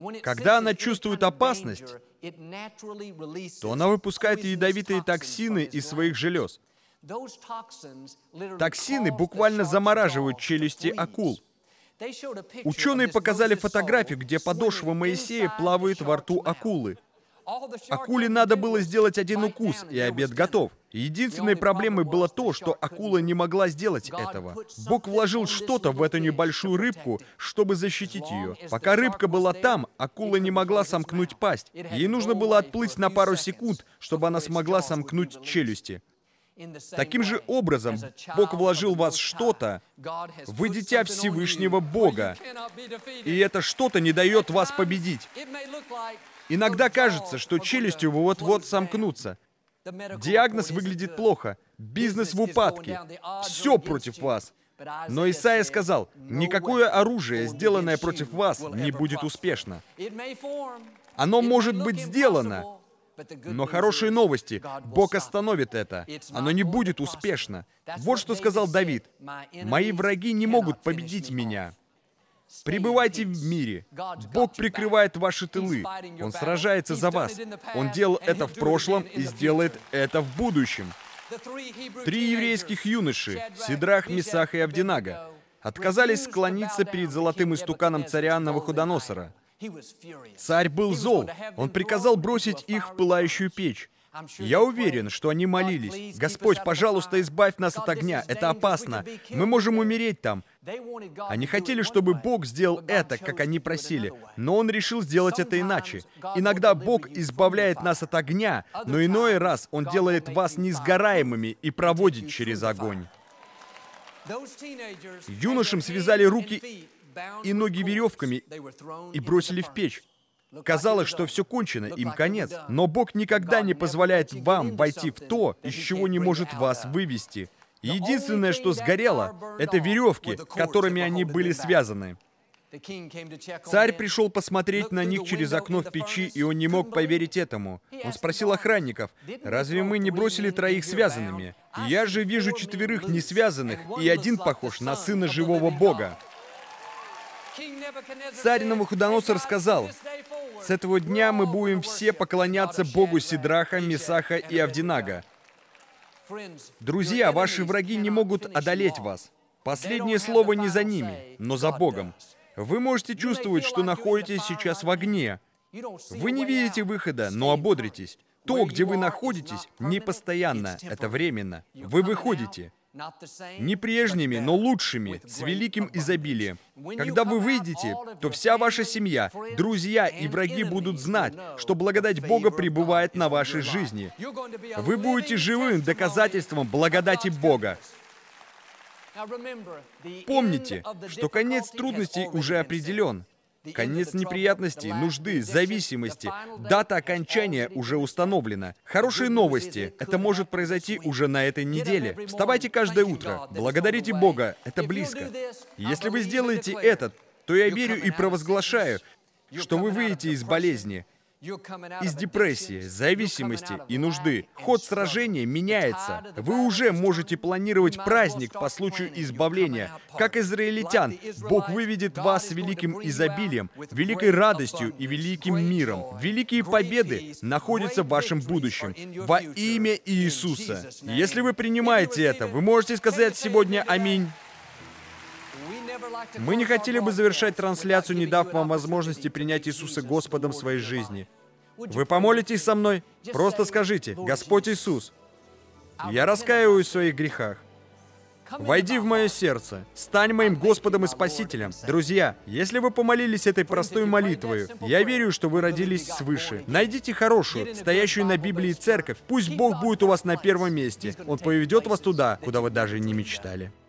Когда она чувствует опасность, то она выпускает ядовитые токсины из своих желез. Токсины буквально замораживают челюсти акул. Ученые показали фотографию, где подошва Моисея плавает во рту акулы. Акуле надо было сделать один укус, и обед готов. Единственной проблемой было то, что акула не могла сделать этого. Бог вложил что-то в эту небольшую рыбку, чтобы защитить ее. Пока рыбка была там, акула не могла сомкнуть пасть. Ей нужно было отплыть на пару секунд, чтобы она смогла сомкнуть челюсти. Таким же образом, Бог вложил в вас что-то, вы дитя Всевышнего Бога, и это что-то не дает вас победить. Иногда кажется, что челюсти вот-вот сомкнутся. Диагноз выглядит плохо, бизнес в упадке, все против вас. Но Исайя сказал, никакое оружие, сделанное против вас, не будет успешно. Оно может быть сделано, но хорошие новости, Бог остановит это. Оно не будет успешно. Вот что сказал Давид. «Мои враги не могут победить меня». Пребывайте в мире. Бог прикрывает ваши тылы. Он сражается за вас. Он делал это в прошлом и сделает это в будущем. 3 еврейских юноши, Сидрах, Месах и Авдинага, отказались склониться перед золотым истуканом царя Навуходоносора. Царь был зол. Он приказал бросить их в пылающую печь. Я уверен, что они молились. «Господь, пожалуйста, избавь нас от огня. Это опасно. Мы можем умереть там». Они хотели, чтобы Бог сделал это, как они просили, но Он решил сделать это иначе. Иногда Бог избавляет нас от огня, но иной раз Он делает вас несгораемыми и проводит через огонь. Юношам связали руки и ноги веревками и бросили в печь. Казалось, что все кончено, им конец. Но Бог никогда не позволяет вам войти в то, из чего не может вас вывести. Единственное, что сгорело, это веревки, которыми они были связаны. Царь пришел посмотреть на них через окно в печи, и он не мог поверить этому. Он спросил охранников, «Разве мы не бросили 3 связанными? Я же вижу 4 несвязанных, и один похож на сына живого Бога». Царь Навуходоносор сказал, «С этого дня мы будем все поклоняться Богу Сидраха, Месаха и Авдинага». Друзья, ваши враги не могут одолеть вас. Последнее слово не за ними, но за Богом. Вы можете чувствовать, что находитесь сейчас в огне. Вы не видите выхода, но ободритесь. То, где вы находитесь, не постоянно, это временно. Вы выходите. Не прежними, но лучшими, с великим изобилием. Когда вы выйдете, то вся ваша семья, друзья и враги будут знать, что благодать Бога пребывает на вашей жизни. Вы будете живым доказательством благодати Бога. Помните, что конец трудностей уже определен. Конец неприятностей, нужды, зависимости, дата окончания уже установлена. Хорошие новости. Это может произойти уже на этой неделе. Вставайте каждое утро. Благодарите Бога. Это близко. Если вы сделаете это, то я верю и провозглашаю, что вы выйдете из болезни, из депрессии, зависимости и нужды. Ход сражения меняется. Вы уже можете планировать праздник по случаю избавления. Как израильтян, Бог выведет вас с великим изобилием, великой радостью и великим миром. Великие победы находятся в вашем будущем. Во имя Иисуса. Если вы принимаете это, вы можете сказать сегодня «Аминь». Мы не хотели бы завершать трансляцию, не дав вам возможности принять Иисуса Господом в своей жизни. Вы помолитесь со мной? Просто скажите: «Господь Иисус, я раскаиваюсь в своих грехах. Войди в мое сердце, стань моим Господом и Спасителем». Друзья, если вы помолились этой простой молитвой, я верю, что вы родились свыше. Найдите хорошую, стоящую на Библии церковь. Пусть Бог будет у вас на первом месте. Он поведет вас туда, куда вы даже не мечтали.